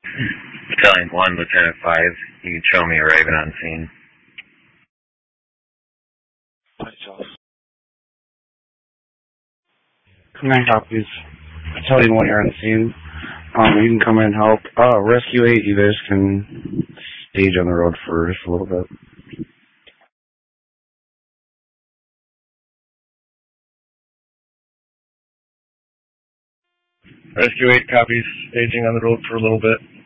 Battalion 1, Lieutenant 5. You can show me arriving on scene. Command copies. Battalion 1, you're on scene. You can come in and help. Rescue 8, you guys can stage on the road for just a little bit. Rescue 8 copies, staging on the road for a little bit.